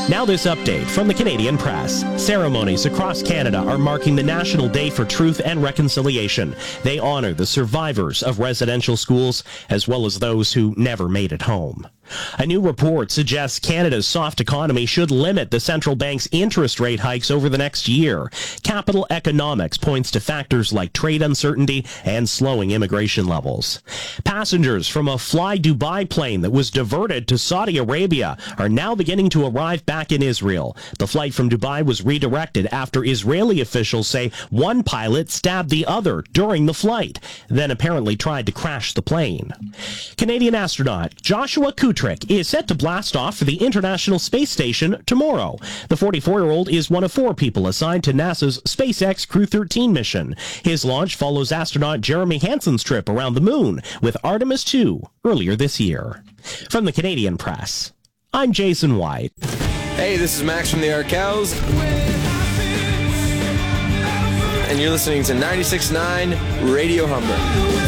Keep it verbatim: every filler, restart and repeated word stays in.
Now this update from the Canadian Press. Ceremonies across Canada are marking the National Day for Truth and Reconciliation. They honor the survivors of residential schools as well as those who never made it home. A new report suggests Canada's soft economy should limit the central bank's interest rate hikes over the next year. Capital Economics points to factors like trade uncertainty and slowing immigration levels. Passengers from a Fly Dubai plane that was diverted to Saudi Arabia are now beginning to arrive back in Israel. The flight from Dubai was redirected after Israeli officials say one pilot stabbed the other during the flight, then apparently tried to crash the plane. Canadian astronaut Joshua Kutrick is set to blast off for the International Space Station tomorrow. The forty-four-year-old is one of four people assigned to NASA's SpaceX Crew thirteen mission. His launch follows astronaut Jeremy Hansen's trip around the moon with Artemis two earlier this year. From the Canadian Press, I'm Jason White. Hey, this is Max from the Arkells, and you're listening to ninety-six point nine Radio Humber.